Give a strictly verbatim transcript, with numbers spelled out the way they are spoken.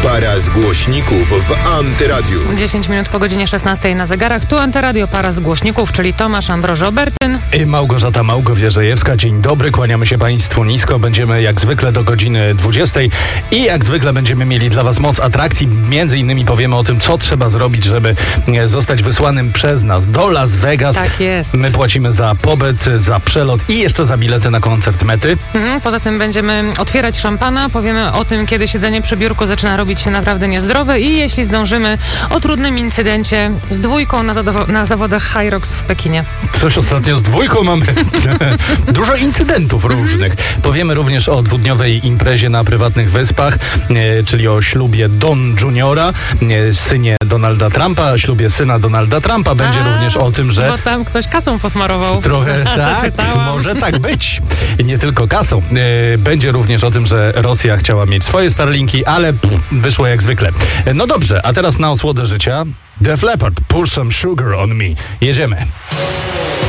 Para z głośników w Antyradiu. dziesięć minut po godzinie szesnastej na zegarach. Tu Antyradio, para z głośników, czyli Tomasz Ambroży-Obertyn i Małgorzata Małgowiejrzejewska. Dzień dobry, kłaniamy się Państwu nisko. Będziemy jak zwykle do godziny dwudziestej i jak zwykle będziemy mieli dla Was moc atrakcji. Między innymi powiemy o tym, co trzeba zrobić, żeby zostać wysłanym przez nas do Las Vegas. Tak jest. My płacimy za pobyt, za przelot i jeszcze za bilety na koncert Mety. Mhm, poza tym będziemy otwierać szampana, powiemy o tym, kiedy siedzenie przy biurku zaczyna robić się naprawdę niezdrowe i jeśli zdążymy, o trudnym incydencie z dwójką na, zadowo- na zawodach High Rocks w Pekinie. Coś ostatnio z dwójką mamy. Dużo incydentów różnych. Powiemy również o dwudniowej imprezie na prywatnych wyspach, e, czyli o ślubie Don Juniora, e, synie Donalda Trumpa, ślubie syna Donalda Trumpa. Będzie A, również o tym, że... Bo tam ktoś kasą posmarował. Trochę tak, może tak być. Nie tylko kasą. E, będzie również o tym, że Rosja chciała mieć swoje Starlinki, ale pff, wyszło jak zwykle. E, no dobrze, a teraz na osłodę życia Def Leppard, Pour Some Sugar on Me. Jedziemy.